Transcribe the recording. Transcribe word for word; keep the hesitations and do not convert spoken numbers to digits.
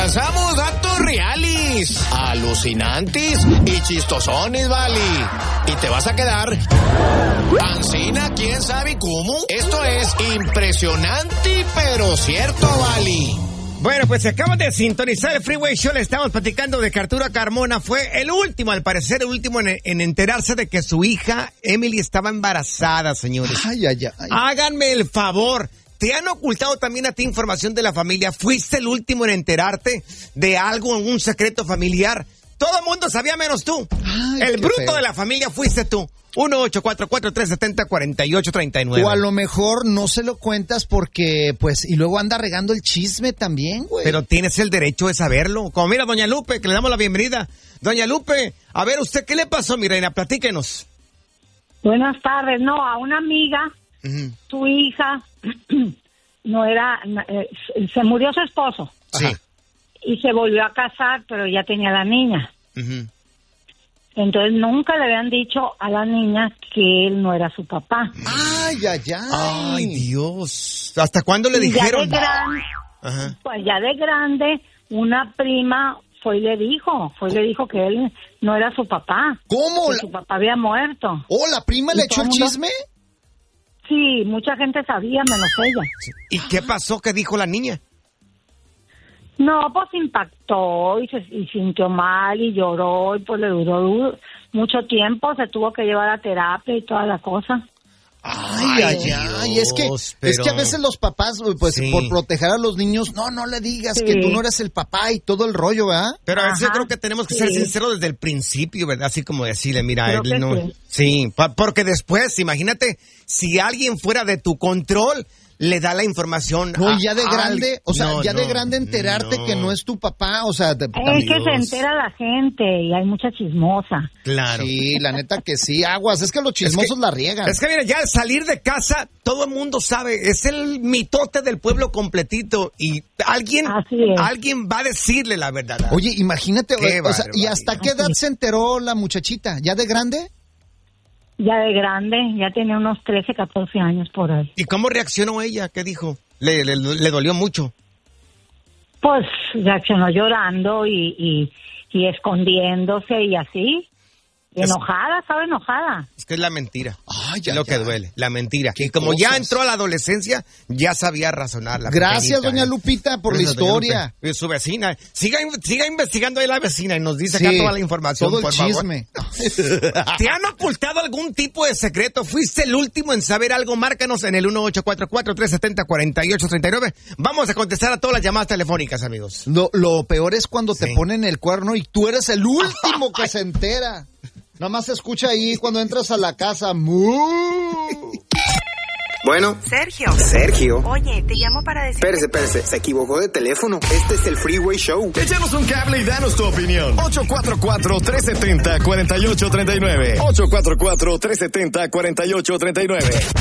lanzamos datos reales, alucinantes y chistosones, vale. Y te vas a quedar ancina, quién sabe cómo. Esto es impresionante, pero cierto, vale. Bueno, pues se acaban de sintonizar el Freeway Show. Le estamos platicando de que Arturo Carmona fue el último, al parecer el último en, en enterarse de que su hija Emily estaba embarazada, señores. Ay, ay, ay. Háganme el favor. ¿Te han ocultado también a ti información de la familia? ¿Fuiste el último en enterarte de algo, en un secreto familiar? Todo el mundo sabía menos tú. Ay, el bruto feo. de la familia fuiste tú. uno ocho cuatro cuatro, tres siete cero, cuatro ocho tres nueve. O a lo mejor no se lo cuentas porque, pues, y luego anda regando el chisme también, güey. Pero tienes el derecho de saberlo. Como mira, doña Lupe, que le damos la bienvenida. Doña Lupe, a ver, ¿usted qué le pasó, mi reina? Platíquenos. Buenas tardes. No, a una amiga, uh-huh. Su hija, no era, eh, se murió su esposo. Sí. Y se volvió a casar, pero ya tenía la niña. Uh-huh. Entonces nunca le habían dicho a la niña que él no era su papá. Ay, ay, ay. Ay, Dios. ¿Hasta cuándo le y dijeron? Ya de gran, Ajá. Pues ya de grande, una prima fue y le dijo, fue y le dijo que él no era su papá. ¿Cómo? Que su papá había muerto. ¿Oh, la prima le echó el mundo... chisme? Sí, mucha gente sabía, menos ella. ¿Y qué pasó? ¿Qué dijo la niña? No, pues impactó y se y sintió mal y lloró y pues le duró mucho tiempo, se tuvo que llevar a terapia y toda la cosa. Ay, ay, ay, ay. Es que, pero... es que a veces los papás, pues, sí. por proteger a los niños, no, no le digas sí. que tú no eres el papá y todo el rollo, ¿verdad? Pero a veces Ajá, yo creo que tenemos que sí. ser sinceros desde el principio, ¿verdad? Así como decirle, mira, creo él no... Sí, sí pa- porque después, imagínate, si alguien fuera de tu control... le da la información. No, a, ya de grande, al... o sea, no, ya no, de grande enterarte no. que no es tu papá, o sea... De, es que se entera la gente y hay mucha chismosa. Claro. Sí, la neta que sí, aguas, es que los chismosos es que, la riegan. Es que mira, ya al salir de casa, todo el mundo sabe, es el mitote del pueblo completito y alguien, alguien va a decirle la verdad. Oye, imagínate, Qué o sea, ¿y barbaridad. hasta qué edad se enteró la muchachita? ¿Ya de grande? Ya de grande, ya tenía unos trece, catorce años por ahí. ¿Y cómo reaccionó ella? ¿Qué dijo? Le, le, le dolió mucho. Pues reaccionó llorando y, y, y escondiéndose y así. Enojada, estaba enojada. Es que es la mentira. Ay, ya, es lo ya. que duele, la mentira. Y como cosas. ya entró a la adolescencia, ya sabía razonar. La Gracias, pequeñita, doña ¿eh? Lupita, por Gracias, la historia. Y su vecina. Siga, siga investigando ahí la vecina y nos dice sí, acá toda la información, todo el por chisme. favor. ¿Te han ocultado algún tipo de secreto? ¿Fuiste el último en saber algo? Márcanos en el uno ocho cuatro cuatro, tres siete cero, cuatro ocho tres nueve. Vamos a contestar a todas las llamadas telefónicas, amigos. Lo, lo peor es cuando sí. te ponen el cuerno y tú eres el último que se entera. Nada más se escucha ahí cuando entras a la casa. ¡Mu! Bueno. Sergio. Sergio. Oye, te llamo para decir... Espérese, espérese, se equivocó de teléfono. Este es el Freeway Show. Échanos un cable y danos tu opinión. ocho cuatro cuatro, tres siete cero, cuatro ocho tres nueve. ocho cuatro cuatro, tres siete cero, cuatro ocho tres nueve.